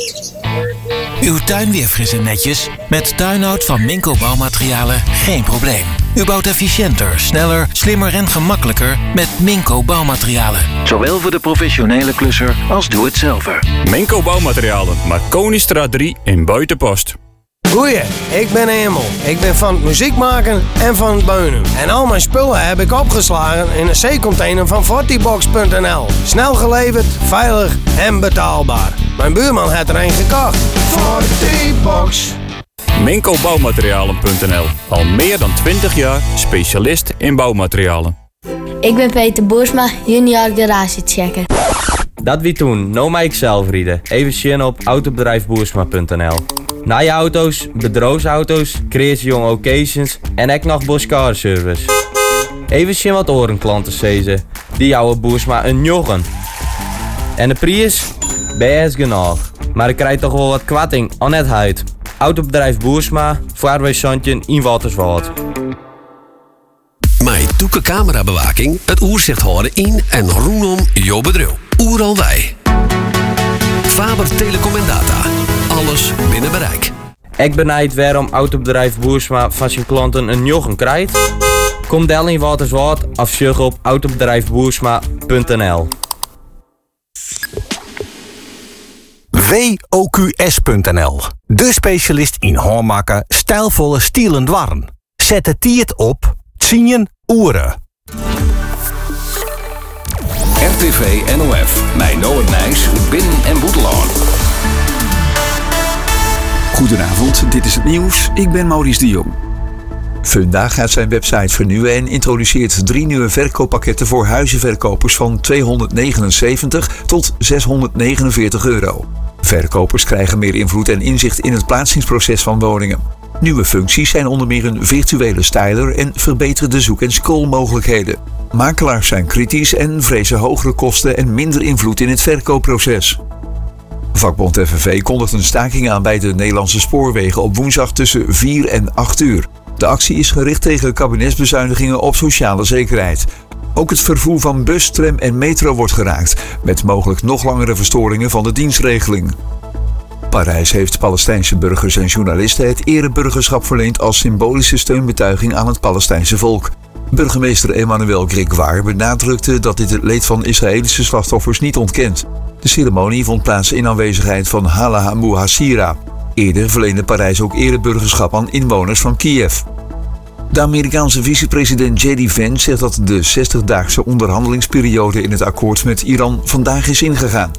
Uw tuin weer fris en netjes? Met tuinhout van Minco Bouwmaterialen geen probleem. U bouwt efficiënter, sneller, slimmer en gemakkelijker met Minco Bouwmaterialen. Zowel voor de professionele klusser als doe-het-zelver. Minco Bouwmaterialen, Marconistraat 3 in Buitenpost. Goeie, ik ben Emel. Ik ben van het muziek maken en van het beunen. En al mijn spullen heb ik opgeslagen in een C-container van Fortibox.nl. Snel geleverd, veilig en betaalbaar. Mijn buurman heeft er een gekocht. Fortibox. MincoBouwmaterialen.nl. Al meer dan 20 jaar specialist in bouwmaterialen. Ik ben Peter Boersma, junior garagechecker. Dat wie toen, nou mij ik zelf rieden. Even zien op autobedrijfboersma.nl. Na je auto's, bedrijfsauto's, creëer jong occasions en ook nog Boskar service. Even zien wat orenklanten zezen. Die jouwe Boersma een joggen. En de prijs? Best genoeg. Maar ik krijg toch wel wat kwatting aan het huid. Autobedrijf Boersma, Vaarweesandje in Waterswoud. Met Doeke camerabewaking het oerzicht houden in en rondom jouw bedrijf. Oeral wij. Faber Telecom en Data. Alles binnen bereik. Ik benijd waarom autobedrijf Boersma van zijn klanten een joggen krijgt. Kom del in Waterswoud of zoek op autobedrijfboersma.nl. WOQS.nl. De specialist in hoormaken, stijlvolle stielen dwarren. Zet het tiert op 10 oeren. RTV NOF, mijn Noord Nijs, Binnen- en Boetelaan. Goedenavond, dit is het nieuws. Ik ben Maurice de Jong. Funda gaat zijn website vernieuwen en introduceert 3 nieuwe verkooppakketten voor huizenverkopers van €279 tot €649. Verkopers krijgen meer invloed en inzicht in het plaatsingsproces van woningen. Nieuwe functies zijn onder meer een virtuele styler en verbeterde zoek- en scrollmogelijkheden. Makelaars zijn kritisch en vrezen hogere kosten en minder invloed in het verkoopproces. Vakbond FNV kondigt een staking aan bij de Nederlandse spoorwegen op woensdag tussen 4 en 8 uur. De actie is gericht tegen kabinetsbezuinigingen op sociale zekerheid. Ook het vervoer van bus, tram en metro wordt geraakt, met mogelijk nog langere verstoringen van de dienstregeling. Parijs heeft Palestijnse burgers en journalisten het ereburgerschap verleend als symbolische steunbetuiging aan het Palestijnse volk. Burgemeester Emmanuel Grégoire benadrukte dat dit het leed van Israëlische slachtoffers niet ontkent. De ceremonie vond plaats in aanwezigheid van Hala Hamu Hassira. Eerder verleende Parijs ook ereburgerschap aan inwoners van Kiev. De Amerikaanse vicepresident J.D. Vance zegt dat de 60-daagse onderhandelingsperiode in het akkoord met Iran vandaag is ingegaan.